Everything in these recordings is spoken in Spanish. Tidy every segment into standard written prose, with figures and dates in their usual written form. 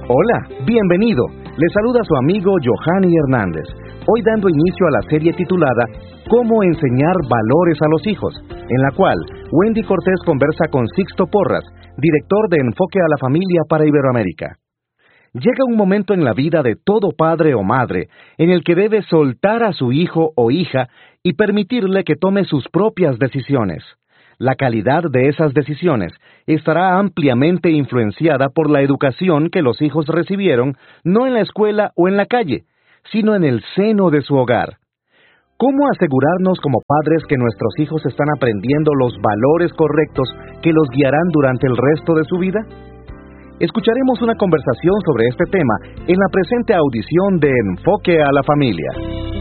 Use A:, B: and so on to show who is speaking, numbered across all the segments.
A: Hola, bienvenido. Le saluda su amigo Johanny Hernández, hoy dando inicio a la serie titulada ¿Cómo enseñar valores a los hijos?, en la cual Wendy Cortés conversa con Sixto Porras, director de Enfoque a la Familia para Iberoamérica. Llega un momento en la vida de todo padre o madre en el que debe soltar a su hijo o hija y permitirle que tome sus propias decisiones. La calidad de esas decisiones estará ampliamente influenciada por la educación que los hijos recibieron, no en la escuela o en la calle, sino en el seno de su hogar. ¿Cómo asegurarnos como padres que nuestros hijos están aprendiendo los valores correctos que los guiarán durante el resto de su vida? Escucharemos una conversación sobre este tema en la presente audición de Enfoque a la Familia.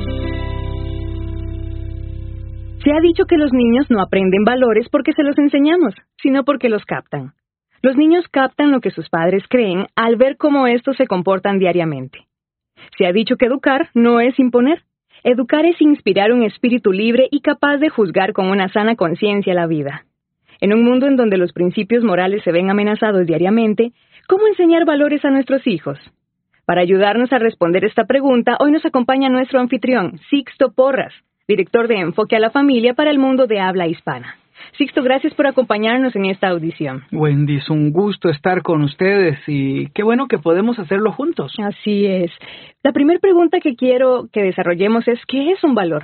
B: Se ha dicho que los niños no aprenden valores porque se los enseñamos, sino porque los captan. Los niños captan lo que sus padres creen al ver cómo estos se comportan diariamente. Se ha dicho que educar no es imponer. Educar es inspirar un espíritu libre y capaz de juzgar con una sana conciencia la vida. En un mundo en donde los principios morales se ven amenazados diariamente, ¿cómo enseñar valores a nuestros hijos? Para ayudarnos a responder esta pregunta, hoy nos acompaña nuestro anfitrión, Sixto Porras, director de Enfoque a la Familia para el mundo de habla hispana. Sixto, gracias por acompañarnos en esta audición.
C: Wendy, es un gusto estar con ustedes y qué bueno que podemos hacerlo juntos.
B: Así es. La primera pregunta que quiero que desarrollemos es, ¿qué es un valor?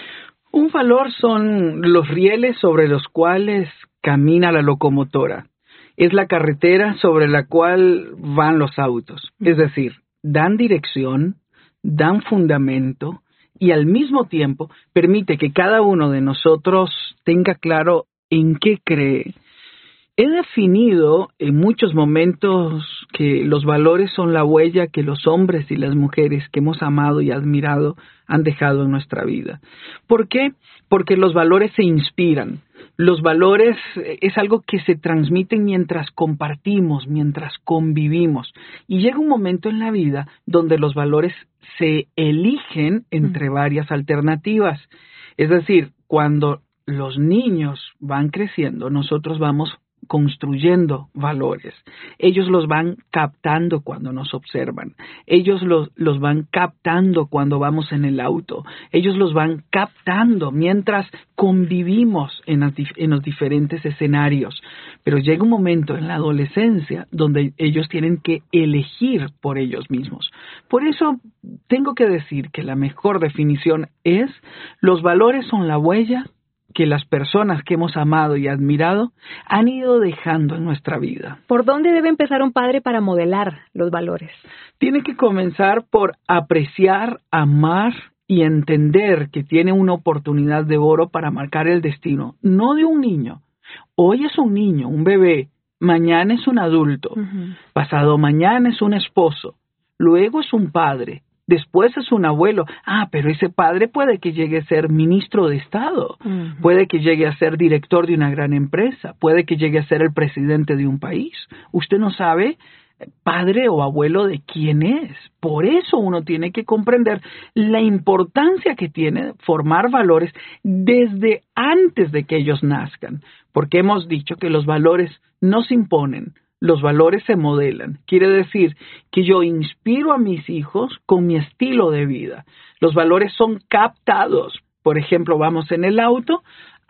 C: Un valor son los rieles sobre los cuales camina la locomotora. Es la carretera sobre la cual van los autos. Es decir, dan dirección, dan fundamento, y al mismo tiempo permite que cada uno de nosotros tenga claro en qué cree. He definido en muchos momentos que los valores son la huella que los hombres y las mujeres que hemos amado y admirado han dejado en nuestra vida. ¿Por qué? Porque los valores se inspiran. Los valores es algo que se transmiten mientras compartimos, mientras convivimos. Y llega un momento en la vida donde los valores se eligen entre varias alternativas. Es decir, cuando los niños van creciendo, nosotros vamos construyendo valores. Ellos los van captando cuando nos observan. Ellos los van captando cuando vamos en el auto. Ellos los van captando mientras convivimos en los diferentes escenarios. Pero llega un momento en la adolescencia donde ellos tienen que elegir por ellos mismos. Por eso tengo que decir que la mejor definición es: los valores son la huella que las personas que hemos amado y admirado han ido dejando en nuestra vida.
B: ¿Por dónde debe empezar un padre para modelar los valores?
C: Tiene que comenzar por apreciar, amar y entender que tiene una oportunidad de oro para marcar el destino, no de un niño. Hoy es un niño, un bebé, mañana es un adulto, pasado mañana es un esposo, luego es un padre. Después es un abuelo. Pero ese padre puede que llegue a ser ministro de Estado, puede que llegue a ser director de una gran empresa, puede que llegue a ser el presidente de un país. Usted no sabe, padre o abuelo, de quién es. Por eso uno tiene que comprender la importancia que tiene formar valores desde antes de que ellos nazcan. Porque hemos dicho que los valores no se imponen. Los valores se modelan. Quiere decir que yo inspiro a mis hijos con mi estilo de vida. Los valores son captados. Por ejemplo, vamos en el auto,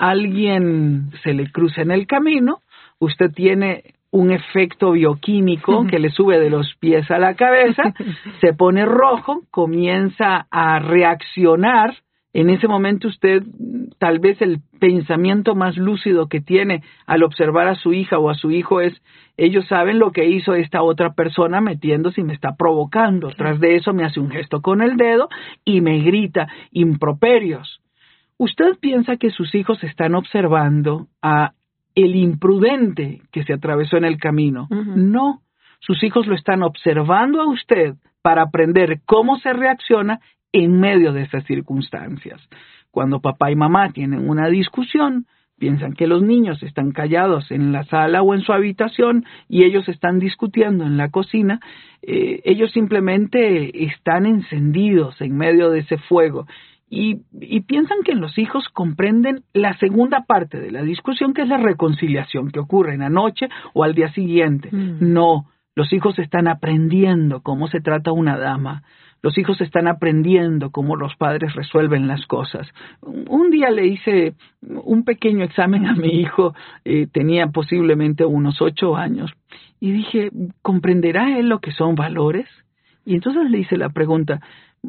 C: alguien se le cruza en el camino, usted tiene un efecto bioquímico que le sube de los pies a la cabeza, se pone rojo, comienza a reaccionar. En ese momento usted, tal vez el pensamiento más lúcido que tiene al observar a su hija o a su hijo es: ellos saben lo que hizo esta otra persona metiéndose y me está provocando. Tras de eso me hace un gesto con el dedo y me grita improperios. ¿Usted piensa que sus hijos están observando a el imprudente que se atravesó en el camino? No, sus hijos lo están observando a usted para aprender cómo se reacciona en medio de esas circunstancias. Cuando papá y mamá tienen una discusión, piensan que los niños están callados en la sala o en su habitación y ellos están discutiendo en la cocina, ellos simplemente están encendidos en medio de ese fuego y piensan que los hijos comprenden la segunda parte de la discusión, que es la reconciliación que ocurre en la noche o al día siguiente. No, Los hijos están aprendiendo cómo se trata una dama. Los hijos están aprendiendo cómo los padres resuelven las cosas. Un día le hice un pequeño examen a mi hijo, tenía posiblemente unos 8 años, y dije, ¿comprenderá él lo que son valores? Y entonces le hice la pregunta,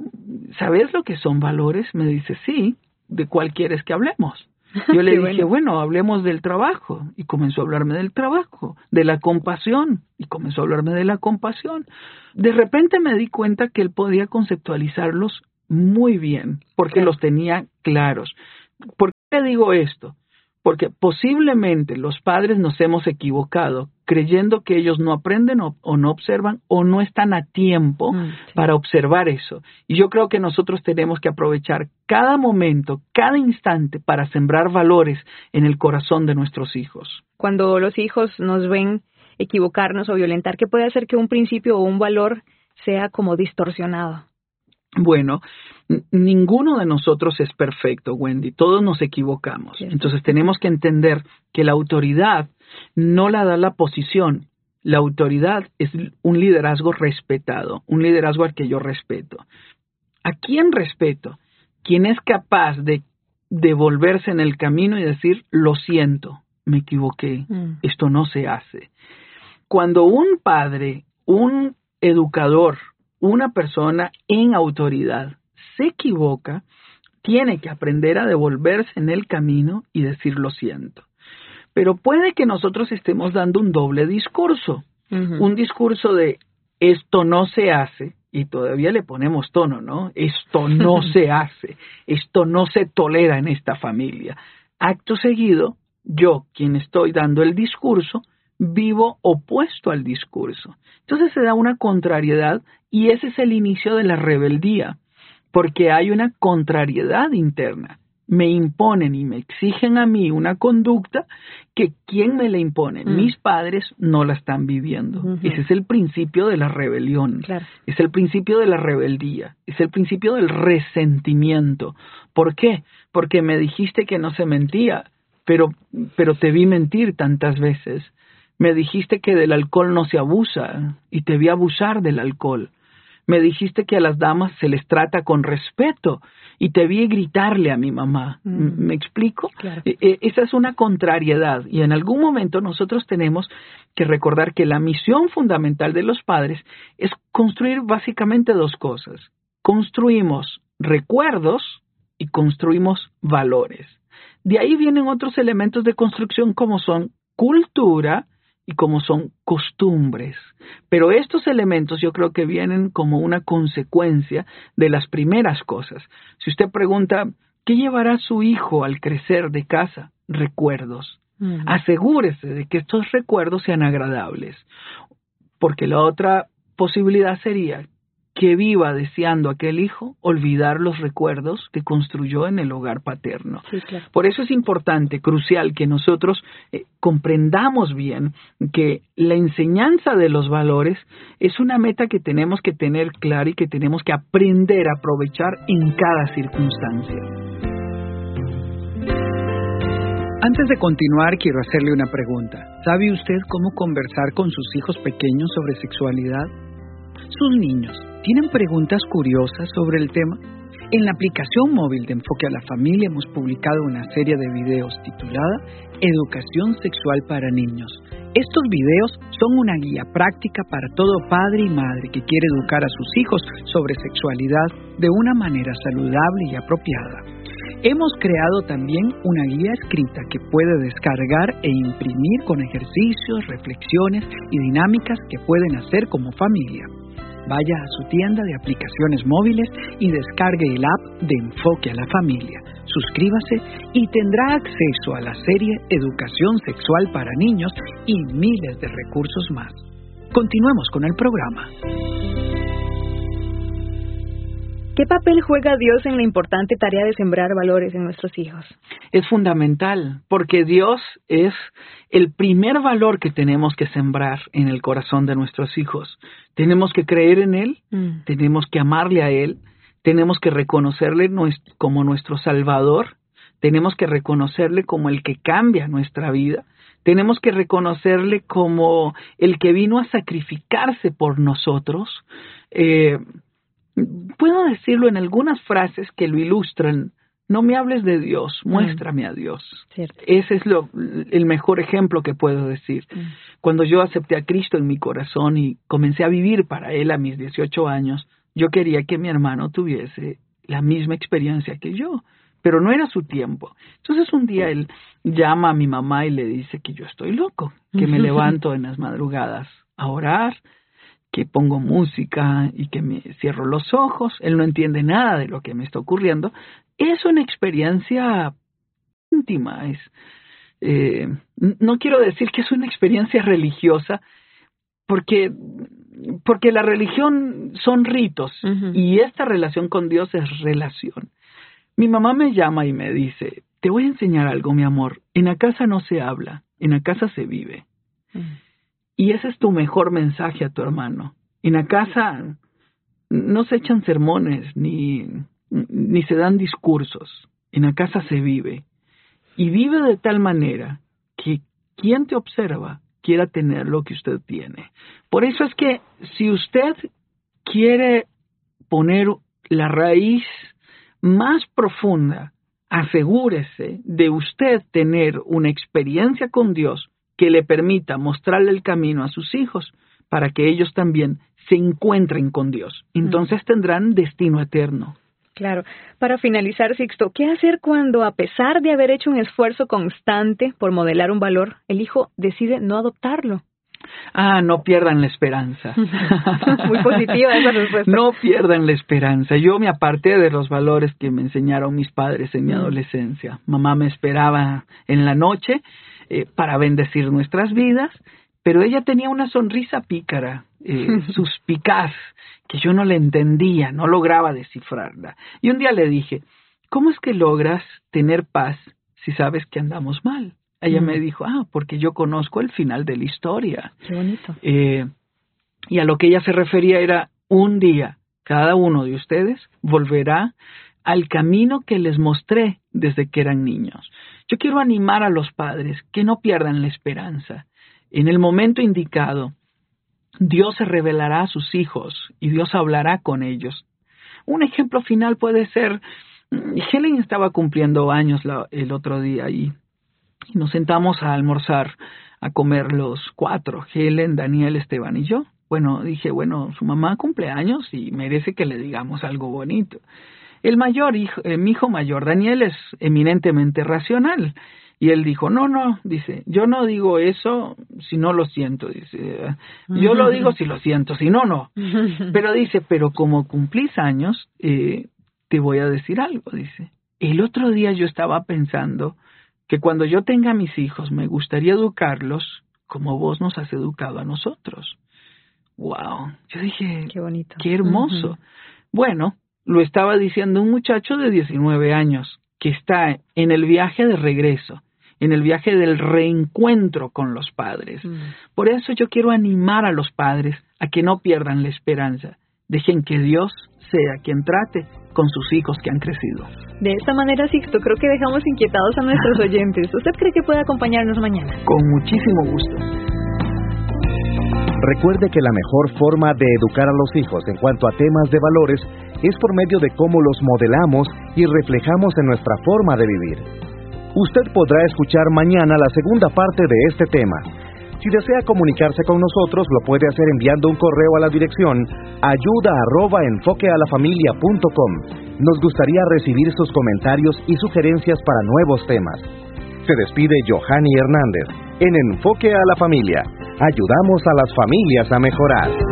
C: ¿sabes lo que son valores? Me dice, sí. ¿De cuál quieres que hablemos? Yo le dije, bueno, hablemos del trabajo. Y comenzó a hablarme del trabajo, de la compasión. Y comenzó a hablarme de la compasión. De repente me di cuenta que él podía conceptualizarlos muy bien, porque los tenía claros. ¿Por qué digo esto? Porque posiblemente los padres nos hemos equivocado creyendo que ellos no aprenden o no observan o no están a tiempo para observar eso. Y yo creo que nosotros tenemos que aprovechar cada momento, cada instante para sembrar valores en el corazón de nuestros hijos.
B: Cuando los hijos nos ven equivocarnos o violentar, ¿qué puede hacer que un principio o un valor sea como distorsionado?
C: Bueno, ninguno de nosotros es perfecto, Wendy. Todos nos equivocamos. ¿Cierto? Entonces tenemos que entender que la autoridad no la da la posición. La autoridad es un liderazgo respetado, un liderazgo al que yo respeto. ¿A quién respeto? Quien es capaz de devolverse en el camino y decir, lo siento, me equivoqué, esto no se hace. Cuando un padre, un educador, una persona en autoridad se equivoca, tiene que aprender a devolverse en el camino y decir lo siento. Pero puede que nosotros estemos dando un doble discurso, un discurso de esto no se hace, y todavía le ponemos tono, ¿no? Esto no se hace, esto no se tolera en esta familia. Acto seguido, yo, quien estoy dando el discurso, vivo opuesto al discurso. Entonces se da una contrariedad y ese es el inicio de la rebeldía, porque hay una contrariedad interna. Me imponen y me exigen a mí una conducta que ¿quién me la impone? Mis padres no la están viviendo. Ese es el principio de la rebelión. Claro. Es el principio de la rebeldía. Es el principio del resentimiento. ¿Por qué? Porque me dijiste que no se mentía, pero te vi mentir tantas veces. Me dijiste que del alcohol no se abusa y te vi abusar del alcohol. Me dijiste que a las damas se les trata con respeto y te vi gritarle a mi mamá. ¿Me explico? Claro. Esa es una contrariedad y en algún momento nosotros tenemos que recordar que la misión fundamental de los padres es construir básicamente 2 cosas. Construimos recuerdos y construimos valores. De ahí vienen otros elementos de construcción como son cultura y como son costumbres. Pero estos elementos yo creo que vienen como una consecuencia de las primeras cosas. Si usted pregunta, ¿qué llevará su hijo al crecer de casa? Recuerdos. Asegúrese de que estos recuerdos sean agradables. Porque la otra posibilidad sería que viva deseando aquel hijo olvidar los recuerdos que construyó en el hogar paterno. Sí, claro. Por eso es importante, crucial, que nosotros comprendamos bien que la enseñanza de los valores es una meta que tenemos que tener clara y que tenemos que aprender a aprovechar en cada circunstancia.
D: Antes de continuar, quiero hacerle una pregunta. ¿Sabe usted cómo conversar con sus hijos pequeños sobre sexualidad? Sus niños ¿tienen preguntas curiosas sobre el tema? En la aplicación móvil de Enfoque a la Familia hemos publicado una serie de videos titulada Educación Sexual para Niños. Estos videos son una guía práctica para todo padre y madre que quiere educar a sus hijos sobre sexualidad de una manera saludable y apropiada. Hemos creado también una guía escrita que puede descargar e imprimir con ejercicios, reflexiones y dinámicas que pueden hacer como familia. Vaya a su tienda de aplicaciones móviles y descargue el app de Enfoque a la Familia. Suscríbase y tendrá acceso a la serie Educación Sexual para Niños y miles de recursos más. Continuemos con el programa.
B: ¿Qué papel juega Dios en la importante tarea de sembrar valores en nuestros hijos?
C: Es fundamental, porque Dios es el primer valor que tenemos que sembrar en el corazón de nuestros hijos. Tenemos que creer en Él, tenemos que amarle a Él, tenemos que reconocerle como nuestro Salvador, tenemos que reconocerle como el que cambia nuestra vida, Tenemos que reconocerle como el que vino a sacrificarse por nosotros. Puedo decirlo en algunas frases que lo ilustran. No me hables de Dios, muéstrame a Dios.
B: Cierto.
C: Ese es el mejor ejemplo que puedo decir. Cuando yo acepté a Cristo en mi corazón y comencé a vivir para Él a mis 18 años, yo quería que mi hermano tuviese la misma experiencia que yo, pero no era su tiempo. Entonces un día él llama a mi mamá y le dice que yo estoy loco, que me levanto en las madrugadas a orar, que pongo música y que me cierro los ojos. Él no entiende nada de lo que me está ocurriendo. Es una experiencia íntima. No quiero decir que es una experiencia religiosa, porque la religión son ritos y esta relación con Dios es relación. Mi mamá me llama y me dice, te voy a enseñar algo, mi amor. En la casa no se habla, en la casa se vive. Y ese es tu mejor mensaje a tu hermano. En la casa no se echan sermones ni se dan discursos. En la casa se vive. Y vive de tal manera que quien te observa quiera tener lo que usted tiene. Por eso es que si usted quiere poner la raíz más profunda, asegúrese de usted tener una experiencia con Dios que le permita mostrarle el camino a sus hijos para que ellos también se encuentren con Dios. Entonces tendrán destino eterno.
B: Claro. Para finalizar, Sixto, ¿qué hacer cuando, a pesar de haber hecho un esfuerzo constante por modelar un valor, el hijo decide no adoptarlo?
C: No pierdan la esperanza.
B: Muy positiva esa respuesta.
C: No pierdan la esperanza. Yo me aparté de los valores que me enseñaron mis padres en mi adolescencia. Mamá me esperaba en la noche para bendecir nuestras vidas, pero ella tenía una sonrisa pícara, suspicaz, que yo no le entendía, no lograba descifrarla. Y un día le dije, ¿cómo es que logras tener paz si sabes que andamos mal? Ella me dijo, porque yo conozco el final de la historia.
B: Qué bonito.
C: Y a lo que ella se refería era, un día cada uno de ustedes volverá al camino que les mostré desde que eran niños. Yo quiero animar a los padres que no pierdan la esperanza. En el momento indicado, Dios se revelará a sus hijos y Dios hablará con ellos. Un ejemplo final puede ser, Helen estaba cumpliendo años el otro día y nos sentamos a almorzar, a comer los 4, Helen, Daniel, Esteban y yo. Dije, su mamá cumple años y merece que le digamos algo bonito. El mayor hijo, mi hijo mayor, Daniel, es eminentemente racional. Y él dijo, no, dice, yo no digo eso si no lo siento, dice, yo lo digo si lo siento, si no, no. Pero dice, pero como cumplís años, te voy a decir algo, dice. El otro día yo estaba pensando que cuando yo tenga mis hijos, me gustaría educarlos como vos nos has educado a nosotros. ¡Wow! Yo dije,
B: qué bonito,
C: qué hermoso. Bueno, lo estaba diciendo un muchacho de 19 años que está en el viaje de regreso, en el viaje del reencuentro con los padres. Por eso yo quiero animar a los padres a que no pierdan la esperanza. Dejen que Dios sea quien trate con sus hijos que han crecido.
B: De esta manera, Sixto, creo que dejamos inquietados a nuestros oyentes. ¿Usted cree que puede acompañarnos mañana?
C: Con muchísimo gusto.
A: Recuerde que la mejor forma de educar a los hijos en cuanto a temas de valores es por medio de cómo los modelamos y reflejamos en nuestra forma de vivir. Usted podrá escuchar mañana la segunda parte de este tema. Si desea comunicarse con nosotros, lo puede hacer enviando un correo a la dirección ayuda@enfoquealafamilia.com. Nos gustaría recibir sus comentarios y sugerencias para nuevos temas. Se despide Johanny Hernández. En Enfoque a la Familia, ayudamos a las familias a mejorar.